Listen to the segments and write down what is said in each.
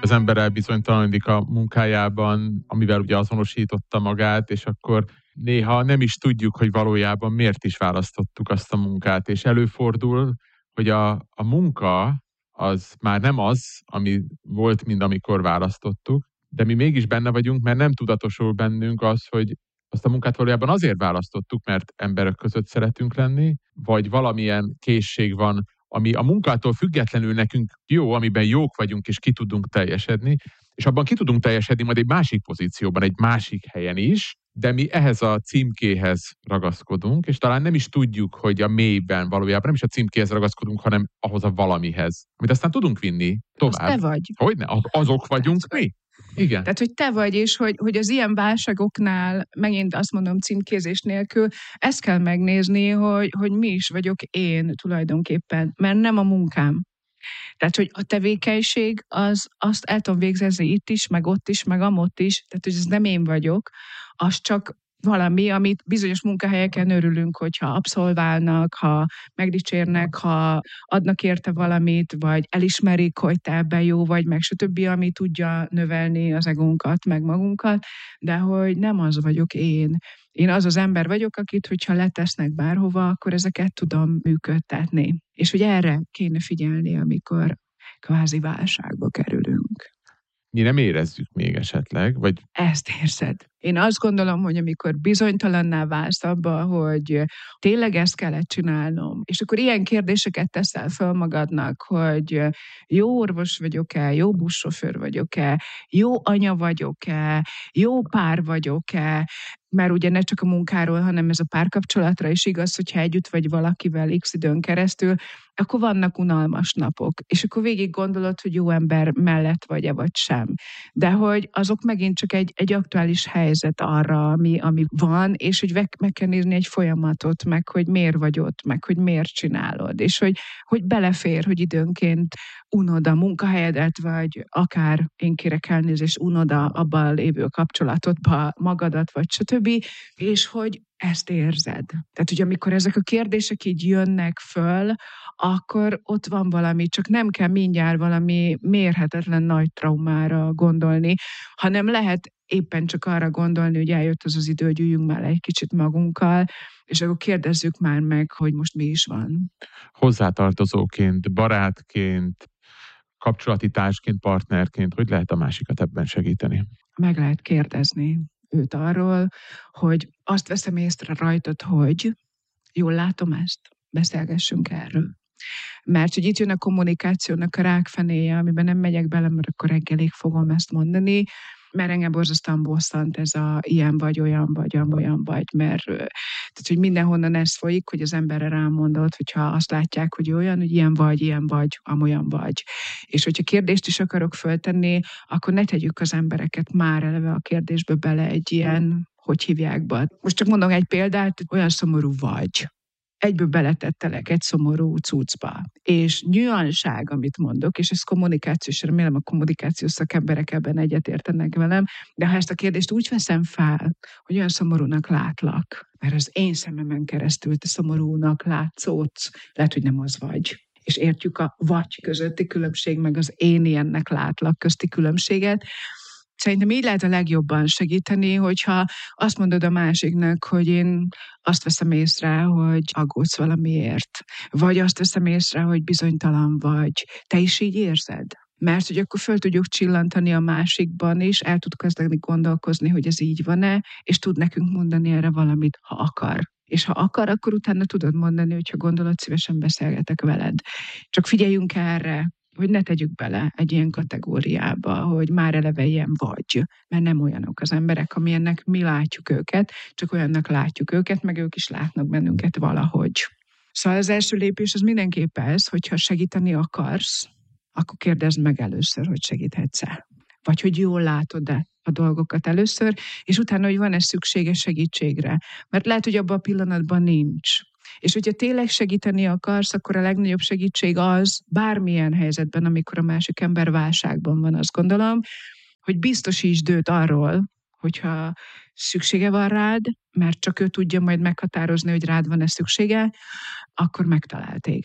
Az ember elbizonytalanodik a munkájában, amivel ugye azonosította magát, és akkor néha nem is tudjuk, hogy valójában miért is választottuk azt a munkát, és előfordul, hogy a munka az már nem az, ami volt, mint amikor választottuk, de mi mégis benne vagyunk, mert nem tudatosul bennünk az, hogy azt a munkát valójában azért választottuk, mert emberek között szeretünk lenni, vagy valamilyen készség van, ami a munkától függetlenül nekünk jó, amiben jók vagyunk, és ki tudunk teljesedni, és abban ki tudunk teljesedni majd egy másik pozícióban, egy másik helyen is, de mi ehhez a címkéhez ragaszkodunk, és talán nem is tudjuk, hogy a mélyben valójában nem is a címkéhez ragaszkodunk, hanem ahhoz a valamihez, amit aztán tudunk vinni tovább. Az te vagy. Hogyne? Azok vagyunk mi? Igen. Tehát, hogy te vagy, és hogy az ilyen válságoknál, megint azt mondom címkézés nélkül, ezt kell megnézni, hogy mi is vagyok én tulajdonképpen, mert nem a munkám. Tehát, hogy a tevékenység, azt el tudom végezni itt is, meg ott is, meg amott is, tehát, hogy ez nem én vagyok, az csak valami, amit bizonyos munkahelyeken örülünk, hogyha abszolválnak, ha megdicsérnek, ha adnak érte valamit, vagy elismerik, hogy te ebben jó vagy, meg stb., ami tudja növelni az egónkat, meg magunkat, de hogy nem az vagyok én. Én az ember vagyok, akit, hogyha letesznek bárhova, akkor ezeket tudom működtetni. És hogy erre kéne figyelni, amikor kvázi válságba kerülünk. Mi nem érezzük még esetleg, vagy... Ezt érzed. Én azt gondolom, hogy amikor bizonytalanná válsz abba, hogy tényleg ezt kellett csinálnom, és akkor ilyen kérdéseket teszel fel magadnak, hogy jó orvos vagyok-e, jó buszsofőr vagyok-e, jó anya vagyok-e, jó pár vagyok-e, mert ugye ne csak a munkáról, hanem ez a párkapcsolatra is igaz, hogyha együtt vagy valakivel x időn keresztül, akkor vannak unalmas napok, és akkor végig gondolod, hogy jó ember mellett vagy-e vagy sem. De hogy azok megint csak egy aktuális helyzet arra, ami van, és hogy meg kell nézni egy folyamatot, meg hogy miért vagy ott, meg hogy miért csinálod, és hogy belefér, hogy időnként unod a munkahelyedet, vagy akár én kérek elnézést, unod abban lévő kapcsolatodba magadat, vagy stb., és hogy ezt érzed. Tehát, hogy amikor ezek a kérdések így jönnek föl, akkor ott van valami, csak nem kell mindjárt valami mérhetetlen nagy traumára gondolni, hanem lehet éppen csak arra gondolni, hogy eljött az idő, hogy üljünk már egy kicsit magunkkal, és akkor kérdezzük már meg, hogy most mi is van. Hozzátartozóként, barátként, kapcsolati társként, partnerként, hogy lehet a másikat ebben segíteni? Meg lehet kérdezni őt arról, hogy azt veszem észre rajtad, hogy jól látom ezt, beszélgessünk erről. Mert hogy itt jön a kommunikációnak a rákfenéje, amiben nem megyek bele, mert akkor reggelig fogom ezt mondani, mert engem borzasztóan bosszant ez a ilyen vagy, olyan vagy, amolyan vagy, mert tehát, hogy mindenhonnan ez folyik, hogy az emberre rámondod, hogyha azt látják, hogy olyan, hogy ilyen vagy, amolyan vagy. És hogyha kérdést is akarok föltenni, akkor ne tegyük az embereket már eleve a kérdésbe bele egy ilyen, hogy hívják be. Most csak mondom egy példát, olyan szomorú vagy. Egyből beletettelek egy szomorú cuccba. És nüanság, amit mondok, és ez kommunikáció, és remélem a kommunikációs szakemberek ebben egyetértenek velem, de ha ezt a kérdést úgy veszem fel, hogy olyan szomorúnak látlak, mert az én szememen keresztül te szomorúnak látszódsz, lehet, hogy nem az vagy. És értjük a vagy közötti különbség, meg az én ilyennek látlak közti különbséget. Szerintem így lehet a legjobban segíteni, hogyha azt mondod a másiknak, hogy én azt veszem észre, hogy aggódsz valamiért. Vagy azt veszem észre, hogy bizonytalan vagy. Te is így érzed? Mert hogy akkor föl tudjuk csillantani a másikban is, el tud kezdeni gondolkozni, hogy ez így van-e, és tud nekünk mondani erre valamit, ha akar. És ha akar, akkor utána tudod mondani, hogyha gondolod, szívesen beszélgetek veled. Csak figyeljünk erre, hogy ne tegyük bele egy ilyen kategóriába, hogy már eleve ilyen vagy, mert nem olyanok az emberek, amilyennek mi látjuk őket, csak olyannak látjuk őket, meg ők is látnak bennünket valahogy. Szóval az első lépés az mindenképp ez, hogyha segíteni akarsz, akkor kérdezd meg először, hogy segíthetsz-e. Vagy hogy jól látod-e a dolgokat először, és utána, hogy van-e szüksége segítségre. Mert lehet, hogy abban a pillanatban nincs. És hogyha tényleg segíteni akarsz, akkor a legnagyobb segítség az, bármilyen helyzetben, amikor a másik ember válságban van, azt gondolom, hogy biztosítsd őt arról, hogyha szüksége van rád, mert csak ő tudja majd meghatározni, hogy rád van-e szüksége, akkor megtalál téged.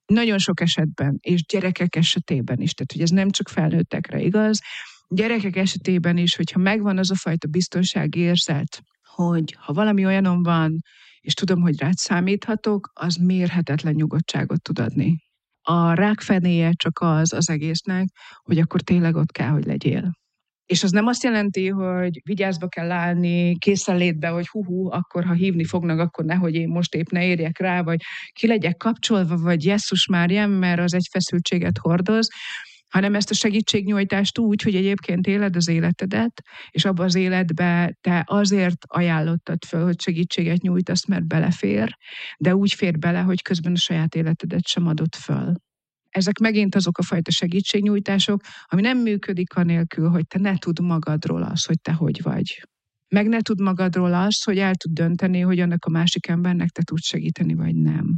Nagyon sok esetben, és gyerekek esetében is, tehát hogy ez nem csak felnőttekre igaz, gyerekek esetében is, hogyha megvan az a fajta biztonságérzet, hogy ha valami olyanom van, és tudom, hogy rád számíthatok, az mérhetetlen nyugodtságot tud adni. A rákfenéje csak az egésznek, hogy akkor tényleg ott kell, hogy legyél. És az nem azt jelenti, hogy vigyázba kell állni, készenlétbe, hogy akkor ha hívni fognak, akkor nehogy én most épp ne érjek rá, vagy ki legyek kapcsolva, vagy Jesszus Máriám, mert az egy feszültséget hordoz, hanem ezt a segítségnyújtást úgy, hogy egyébként éled az életedet, és abban az életben te azért ajánlottad föl, hogy segítséget nyújtasz, mert belefér, de úgy fér bele, hogy közben a saját életedet sem adott föl. Ezek megint azok a fajta segítségnyújtások, ami nem működik anélkül, hogy te ne tudd magadról azt, hogy te hogy vagy. Meg ne tudd magadról azt, hogy el tud dönteni, hogy annak a másik embernek te tudsz segíteni, vagy nem.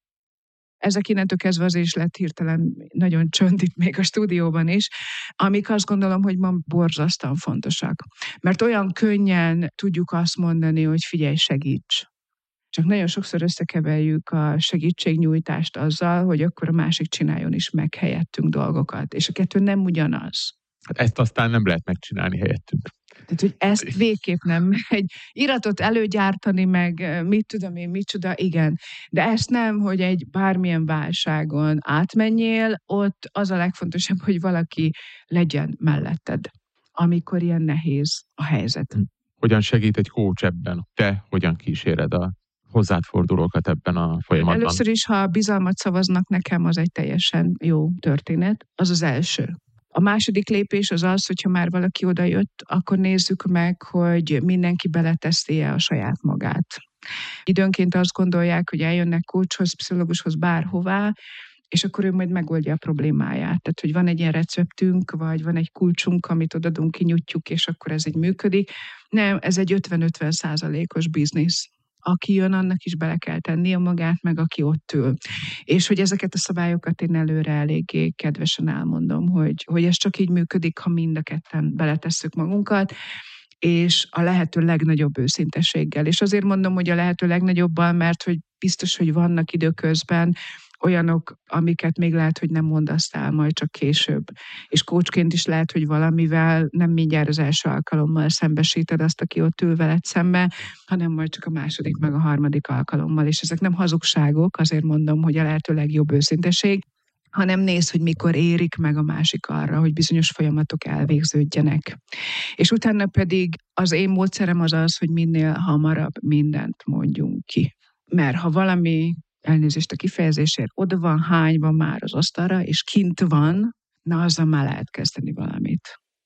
Ezek innentől kezdve azért is lett hirtelen nagyon csönd itt még a stúdióban is, amik azt gondolom, hogy ma borzasztóan fontosak. Mert olyan könnyen tudjuk azt mondani, hogy figyelj, segíts. Csak nagyon sokszor összekeverjük a segítségnyújtást azzal, hogy akkor a másik csináljon is meg helyettünk dolgokat. És a kettő nem ugyanaz. Hát ezt aztán nem lehet megcsinálni helyettünk. Tehát, hogy ezt végképp nem. Egy iratot előgyártani, meg mit tudom én, micsoda, igen. De ezt nem, hogy egy bármilyen válságon átmenjél, ott az a legfontosabb, hogy valaki legyen melletted, amikor ilyen nehéz a helyzet. Hogyan segít egy coach ebben? Te hogyan kíséred a hozzád fordulókat ebben a folyamatban? Először is, ha bizalmat szavaznak nekem, az egy teljesen jó történet. Az az első. A második lépés az az, hogyha már valaki odajött, akkor nézzük meg, hogy mindenki beleteszi-e a saját magát. Időnként azt gondolják, hogy eljönnek coachhoz, pszichológushoz, bárhová, és akkor ő majd megoldja a problémáját. Tehát, hogy van egy ilyen receptünk, vagy van egy kulcsunk, amit odadunk, kinyújtjuk, és akkor ez így működik. Nem, ez egy 50-50%-os biznisz. Aki jön, annak is bele kell tennie magát, meg aki ott ül. És hogy ezeket a szabályokat én előre eléggé kedvesen elmondom, hogy ez csak így működik, ha mind a ketten beletesszük magunkat, és a lehető legnagyobb őszintességgel. És azért mondom, hogy a lehető legnagyobban, mert hogy biztos, hogy vannak időközben olyanok, amiket még lehet, hogy nem mondasz el majd csak később. És coachként is lehet, hogy valamivel nem mindjárt az első alkalommal szembesíted azt, aki ott ül veled szembe, hanem majd csak a második, meg a harmadik alkalommal. És ezek nem hazugságok, azért mondom, hogy a lehető legjobb őszintesség, hanem nézd, hogy mikor érik meg a másik arra, hogy bizonyos folyamatok elvégződjenek. És utána pedig az én módszerem az az, hogy minél hamarabb mindent mondjunk ki. Mert ha valami, elnézést a kifejezésért, oda van hányva már az asztalra, és kint van, na azzal már lehet kezdeni valamit.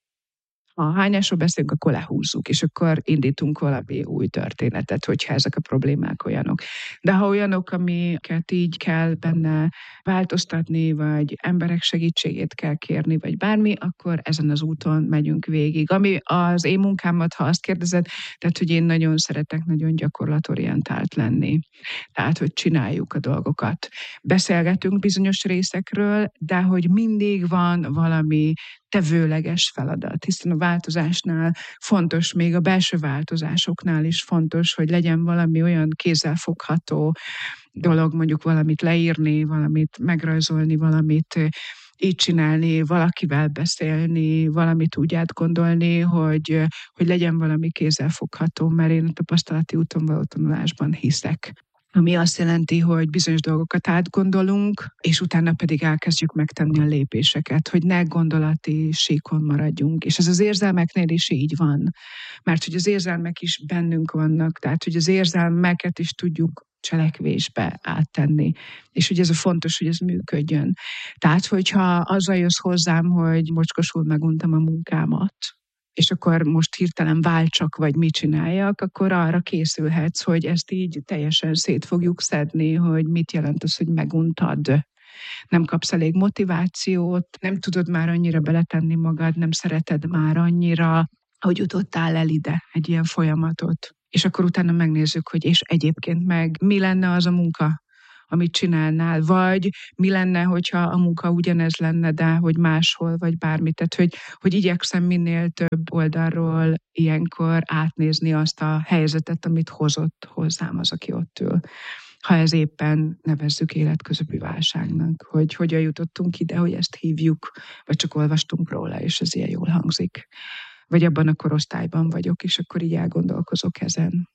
Ha hányásról beszélünk, akkor lehúzzuk, és akkor indítunk valami új történetet, hogyha ezek a problémák olyanok. De ha olyanok, amiket így kell benne változtatni, vagy emberek segítségét kell kérni, vagy bármi, akkor ezen az úton megyünk végig. Ami az én munkámat, ha azt kérdezed, tehát, hogy én nagyon szeretek nagyon gyakorlatorientált lenni. Tehát, hogy csináljuk a dolgokat. Beszélgetünk bizonyos részekről, de hogy mindig van valami tevőleges feladat, hiszen a változásnál fontos, még a belső változásoknál is fontos, hogy legyen valami olyan kézzelfogható dolog, mondjuk valamit leírni, valamit megrajzolni, valamit így csinálni, valakivel beszélni, valamit úgy átgondolni, hogy legyen valami kézzelfogható, mert én a tapasztalati úton való tanulásban hiszek. Ami azt jelenti, hogy bizonyos dolgokat átgondolunk, és utána pedig elkezdjük megtenni a lépéseket, hogy ne gondolati síkon maradjunk. És ez az érzelmeknél is így van. Mert hogy az érzelmek is bennünk vannak, tehát hogy az érzelmeket is tudjuk cselekvésbe áttenni. És hogy ez a fontos, hogy ez működjön. Tehát, hogyha azzal jössz hozzám, hogy mocskosul meguntam a munkámat, és akkor most hirtelen váltsak, vagy mit csináljak, akkor arra készülhetsz, hogy ezt így teljesen szét fogjuk szedni, hogy mit jelent az, hogy meguntad. Nem kapsz elég motivációt, nem tudod már annyira beletenni magad, nem szereted már annyira, hogy jutottál el ide egy ilyen folyamatot. És akkor utána megnézzük, hogy és egyébként meg mi lenne az a munka, amit csinálnál, vagy mi lenne, hogyha a munka ugyanez lenne, de hogy máshol, vagy bármit. Tehát, hogy igyekszem minél több oldalról ilyenkor átnézni azt a helyzetet, amit hozott hozzám az, aki ott ül. ha ez éppen nevezzük életközöpi válságnak, hogy hogyan jutottunk ide, hogy ezt hívjuk, vagy csak olvastunk róla, és ez ilyen jól hangzik. Vagy abban a korosztályban vagyok, és akkor így elgondolkozok ezen.